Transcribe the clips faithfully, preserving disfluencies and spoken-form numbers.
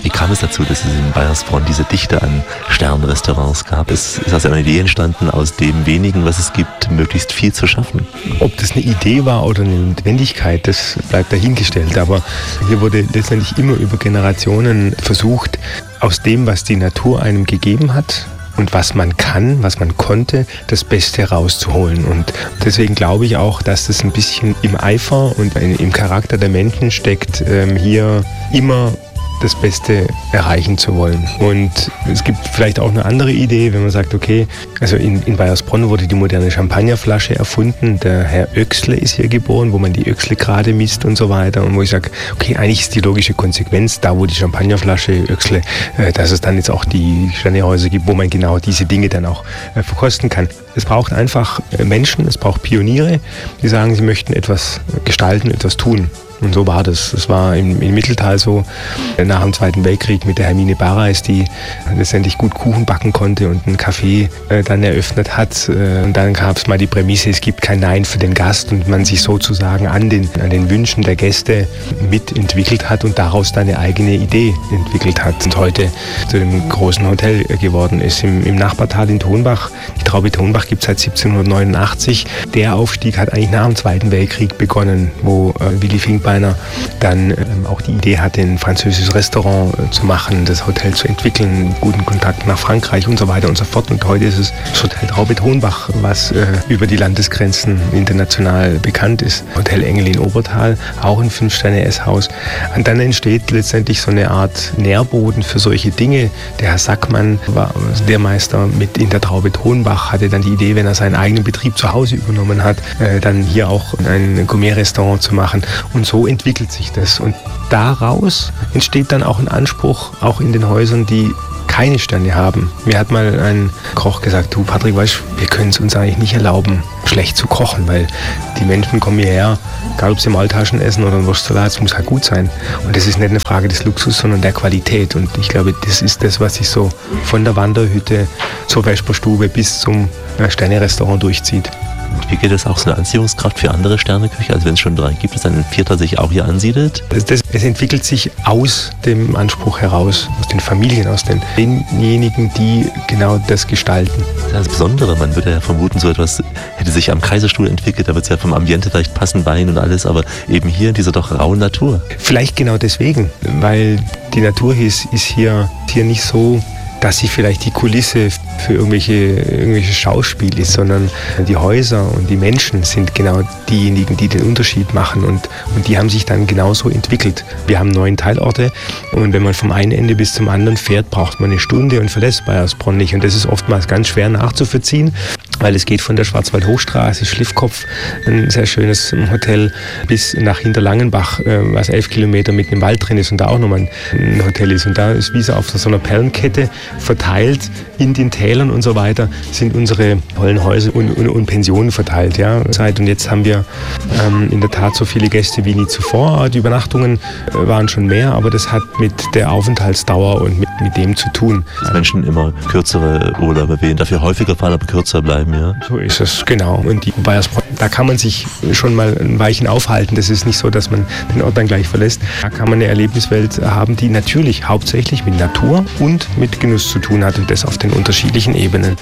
Wie kam es dazu, dass es in Baiersbronn diese Dichte an Sternrestaurants gab? Ist, ist aus einer Idee entstanden, aus dem wenigen, was es gibt, möglichst viel zu schaffen? Ob das eine Idee war oder eine Notwendigkeit, das bleibt dahingestellt. Aber hier wurde letztendlich immer über Generationen versucht, aus dem, was die Natur einem gegeben hat und was man kann, was man konnte, das Beste rauszuholen. Und deswegen glaube ich auch, dass das ein bisschen im Eifer und im Charakter der Menschen steckt, hier immer das Beste erreichen zu wollen. Und es gibt vielleicht auch eine andere Idee, wenn man sagt, okay, also in, in Baiersbronn wurde die moderne Champagnerflasche erfunden, der Herr Oechsle ist hier geboren, wo man die Oechsle gerade misst und so weiter, und wo ich sage, okay, eigentlich ist die logische Konsequenz, da wo die Champagnerflasche Oechsle, äh, dass es dann jetzt auch die Sternehäuser gibt, wo man genau diese Dinge dann auch äh, verkosten kann. Es braucht einfach äh, Menschen, es braucht Pioniere, die sagen, sie möchten etwas gestalten, etwas tun. Und so war das. Es war im, im Mitteltal so, nach dem Zweiten Weltkrieg mit der Hermine Barreis, die letztendlich gut Kuchen backen konnte und ein Café äh, dann eröffnet hat. Äh, und dann gab es mal die Prämisse, es gibt kein Nein für den Gast, und man sich sozusagen an den, an den Wünschen der Gäste mitentwickelt hat und daraus dann eine eigene Idee entwickelt hat. Und heute zu dem großen Hotel geworden ist. Im, im Nachbartal in Tonbach, die Traube Tonbach gibt es seit siebzehnhundertneunundachtzig. Der Aufstieg hat eigentlich nach dem Zweiten Weltkrieg begonnen, wo äh, Willy Finkbeiner dann ähm, auch die Idee hatte, ein französisches Restaurant äh, zu machen, das Hotel zu entwickeln, guten Kontakt nach Frankreich und so weiter und so fort. Und heute ist es das Hotel Traube Tonbach, was äh, über die Landesgrenzen international bekannt ist. Hotel Engel in Obertal, auch ein Fünf-Sterne-Esshaus. Und dann entsteht letztendlich so eine Art Nährboden für solche Dinge. Der Herr Sackmann war der Meister mit in der Traube Tonbach, hatte dann die Idee, wenn er seinen eigenen Betrieb zu Hause übernommen hat, äh, dann hier auch ein Gourmet-Restaurant zu machen. Und so So entwickelt sich das. Und daraus entsteht dann auch ein Anspruch, auch in den Häusern, die keine Sterne haben. Mir hat mal ein Koch gesagt, du Patrick, weißt, wir können es uns eigentlich nicht erlauben, schlecht zu kochen, weil die Menschen kommen hierher, egal ob sie Maultaschen essen oder ein Wurstsalat, es muss halt gut sein. Und das ist nicht eine Frage des Luxus, sondern der Qualität. Und ich glaube, das ist das, was sich so von der Wanderhütte zur Vesperstube bis zum Sterne-Restaurant durchzieht. Entwickelt das auch so eine Anziehungskraft für andere Sterneküche? Also wenn es schon drei gibt, dass ein vierter sich auch hier ansiedelt? Das, das, es entwickelt sich aus dem Anspruch heraus, aus den Familien, aus den, denjenigen, die genau das gestalten. Das ist das Besondere. Man würde ja vermuten, so etwas hätte sich am Kaiserstuhl entwickelt, da wird es ja vom Ambiente vielleicht passen, Wein und alles, aber eben hier in dieser doch rauen Natur. Vielleicht genau deswegen, weil die Natur hier ist, ist hier, hier nicht so, dass sie vielleicht die Kulisse für irgendwelche, irgendwelche Schauspiel ist, sondern die Häuser und die Menschen sind genau diejenigen, die den Unterschied machen, und, und die haben sich dann genauso entwickelt. Wir haben neun Teilorte, und wenn man vom einen Ende bis zum anderen fährt, braucht man eine Stunde und verlässt Baiersbronn nicht, und das ist oftmals ganz schwer nachzuvollziehen, weil es geht von der Schwarzwald-Hochstraße, Schliffkopf, ein sehr schönes Hotel, bis nach Hinterlangenbach, was elf Kilometer mitten im Wald drin ist und da auch nochmal ein Hotel ist. Und da ist wie so auf so einer Perlenkette verteilt in den Tälern und so weiter sind unsere tollen Häuser und, und, und Pensionen verteilt. Ja. Und jetzt haben wir ähm, in der Tat so viele Gäste wie nie zuvor. Die Übernachtungen äh, waren schon mehr, aber das hat mit der Aufenthaltsdauer und mit, mit dem zu tun. Dass Menschen immer kürzere Urlaube wählen, dafür häufiger fahren, aber kürzer bleiben. Ja. So ist es, genau. Und die Baiersbronn, da kann man sich schon mal ein Weilchen aufhalten. Das ist nicht so, dass man den Ort dann gleich verlässt. Da kann man eine Erlebniswelt haben, die natürlich hauptsächlich mit Natur und mit Genuss zu tun hat, und das auf den unterschiedlichen Ebenen.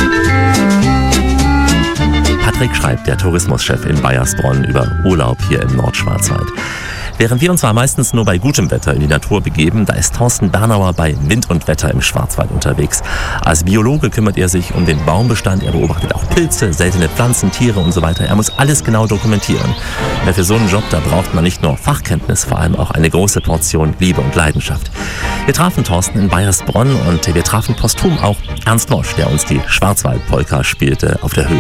Patrick Schreib, der Tourismuschef in Baiersbronn, über Urlaub hier im Nordschwarzwald. Während wir uns zwar meistens nur bei gutem Wetter in die Natur begeben, da ist Thorsten Bernauer bei Wind und Wetter im Schwarzwald unterwegs. Als Biologe kümmert er sich um den Baumbestand, er beobachtet auch Pilze, seltene Pflanzen, Tiere und so weiter. Er muss alles genau dokumentieren. Ja, für so einen Job, da braucht man nicht nur Fachkenntnis, vor allem auch eine große Portion Liebe und Leidenschaft. Wir trafen Thorsten in Baiersbronn und wir trafen posthum auch Ernst Mosch, der uns die Schwarzwald-Polka spielte auf der Höhe.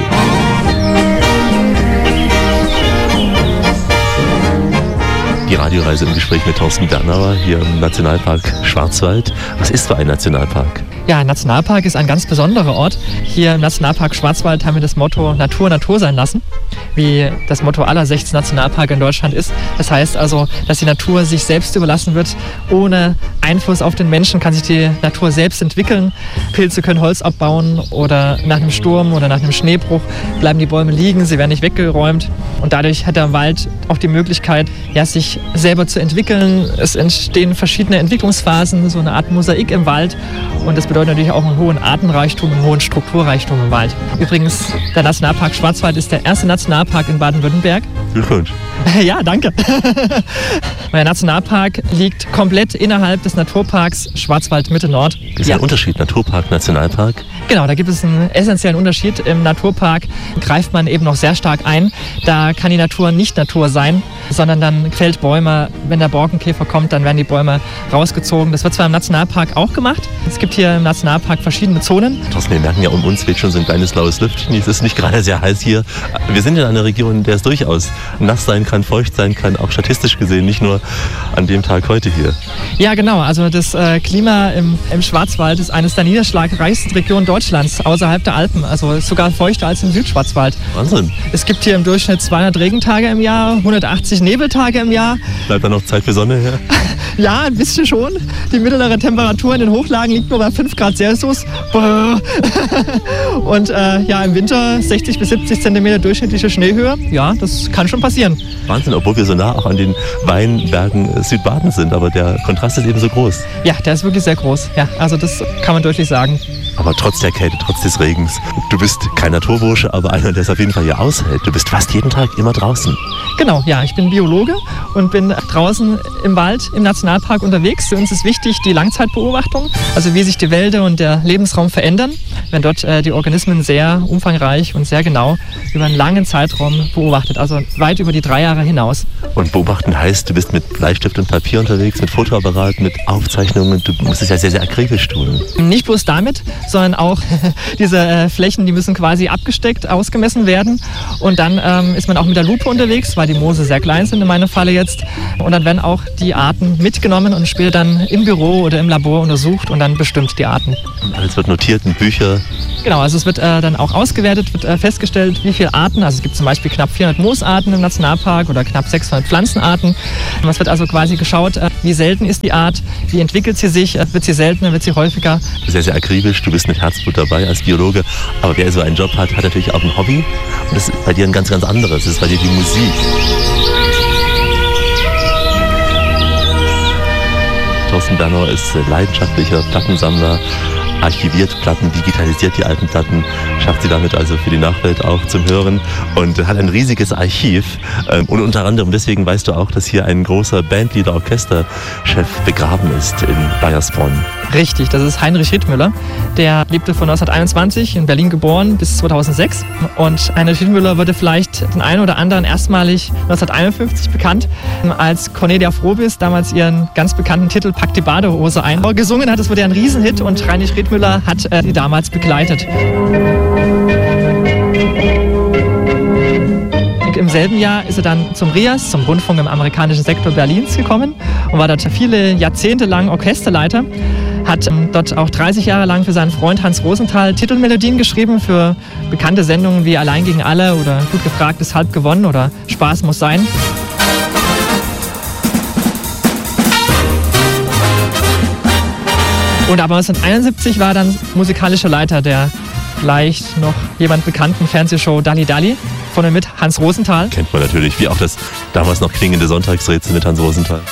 Die Radioreise im Gespräch mit Thorsten Bernauer hier im Nationalpark Schwarzwald. Was ist für ein Nationalpark? Ja, ein Nationalpark ist ein ganz besonderer Ort. Hier im Nationalpark Schwarzwald haben wir das Motto Natur, Natur sein lassen, wie das Motto aller sechzehn Nationalparke in Deutschland ist. Das heißt also, dass die Natur sich selbst überlassen wird. Ohne Einfluss auf den Menschen kann sich die Natur selbst entwickeln. Pilze können Holz abbauen oder nach einem Sturm oder nach einem Schneebruch bleiben die Bäume liegen, sie werden nicht weggeräumt. Und dadurch hat der Wald auch die Möglichkeit, ja, sich selber zu entwickeln. Es entstehen verschiedene Entwicklungsphasen, so eine Art Mosaik im Wald. Und das bedeutet natürlich auch einen hohen Artenreichtum, einen hohen Strukturreichtum im Wald. Übrigens, der Nationalpark Schwarzwald ist der erste Nationalpark in Baden-Württemberg. Glückwunsch. Ja, danke. Der Nationalpark liegt komplett innerhalb des Naturparks Schwarzwald-Mitte-Nord. Ist ja ein Unterschied, Naturpark, Nationalpark? Genau, da gibt es einen essentiellen Unterschied. Im Naturpark greift man eben noch sehr stark ein. Da kann die Natur nicht Natur sein, sondern dann fällt Bäume. Wenn der Borkenkäfer kommt, dann werden die Bäume rausgezogen. Das wird zwar im Nationalpark auch gemacht. Es gibt hier im Nationalpark verschiedene Zonen. Thorsten, wir merken ja, um uns weht schon so ein kleines blaues Lüftchen. Es ist nicht gerade sehr heiß hier. Wir sind in einer Region, in der es durchaus nass sein kann, feucht sein kann, auch statistisch gesehen, nicht nur an dem Tag heute hier. Ja, genau. Also das äh, Klima im, im Schwarzwald ist eines der niederschlagreichsten Regionen Deutschlands, außerhalb der Alpen. Also ist sogar feuchter als im Südschwarzwald. Wahnsinn. Es gibt hier im Durchschnitt zweihundert Regentage im Jahr, hundertachtzig Nebeltage im Jahr. Bleibt da noch Zeit für Sonne her? Ja, ein bisschen schon. Die mittlere Temperatur in den Hochlagen liegt nur bei fünf Grad Celsius. Und äh, ja, im Winter sechzig bis siebzig Zentimeter durchschnittliche Schneehöhe. Ja, das kann schon passieren. Wahnsinn, obwohl wir so nah auch an den Weinbergen Südbadens sind. Aber der Kontrast ist eben so groß. Ja, der ist wirklich sehr groß. Ja, also das kann man deutlich sagen. Aber trotz der Kälte, trotz des Regens, du bist kein Naturbursche, aber einer, der es auf jeden Fall hier aushält. Du bist fast jeden Tag immer draußen. Genau, ja, ich bin Biologe und bin draußen im Wald, im Nationalpark unterwegs. Für uns ist wichtig die Langzeitbeobachtung, also wie sich die Wälder und der Lebensraum verändern, wenn dort äh, die Organismen sehr umfangreich und sehr genau über einen langen Zeitraum beobachtet, also weit über die drei Jahre hinaus. Und beobachten heißt, du bist mit Bleistift und Papier unterwegs, mit Fotoapparat, mit Aufzeichnungen. Du musst es ja sehr, sehr akribisch tun. Nicht bloß damit, sondern auch diese äh, Flächen, die müssen quasi abgesteckt, ausgemessen werden. Und dann ähm, ist man auch mit der Lupe unterwegs, weil die Moose sehr klein sind in meinem Falle jetzt. Und dann werden auch die Arten mitgenommen und später dann im Büro oder im Labor untersucht und dann bestimmt die Arten. Und alles wird notiert in Bücher. Genau, also es wird äh, dann auch ausgewertet, wird äh, festgestellt, wie viele Arten, also es gibt zum Beispiel knapp vierhundert Moosarten im Nationalpark oder knapp sechshundert Pflanzenarten. Und es wird also quasi geschaut, äh, wie selten ist die Art, wie entwickelt sie sich, äh, wird sie seltener, wird sie häufiger. Sehr, sehr akribisch, du bist mit Herzblut dabei als Biologe, aber wer so einen Job hat, hat natürlich auch ein Hobby und das ist bei dir ein ganz, ganz anderes, das ist bei dir die Musik. Thorsten Bernauer ist leidenschaftlicher Plattensammler, archiviert Platten, digitalisiert die alten Platten, schafft sie damit also für die Nachwelt auch zum Hören und hat ein riesiges Archiv. Und unter anderem deswegen weißt du auch, dass hier ein großer Bandleader-Orchesterchef begraben ist in Baiersbronn. Richtig, das ist Heinrich Riethmüller. Der lebte von neunzehnhunderteinundzwanzig, in Berlin geboren, bis zweitausendsechs. Und Heinrich Riethmüller wurde vielleicht den einen oder anderen erstmalig neunzehnhunderteinundfünfzig bekannt, als Cornelia Frobis damals ihren ganz bekannten Titel Pack die Badehose ein gesungen hat. Das wurde ein Riesenhit und Heinrich Riethmüller hat äh, sie damals begleitet. Im selben Jahr ist er dann zum R I A S, zum Rundfunk im amerikanischen Sektor Berlins gekommen und war dort viele Jahrzehnte lang Orchesterleiter. Hat ähm, dort auch dreißig Jahre lang für seinen Freund Hans Rosenthal Titelmelodien geschrieben für bekannte Sendungen wie Allein gegen alle oder Gut gefragt ist halb gewonnen oder Spaß muss sein. Und ab neunzehnhunderteinundsiebzig war er dann musikalischer Leiter der vielleicht noch jemand bekannten Fernsehshow Dalli Dalli von und mit Hans Rosenthal. Kennt man natürlich, wie auch das damals noch klingende Sonntagsrätsel mit Hans Rosenthal.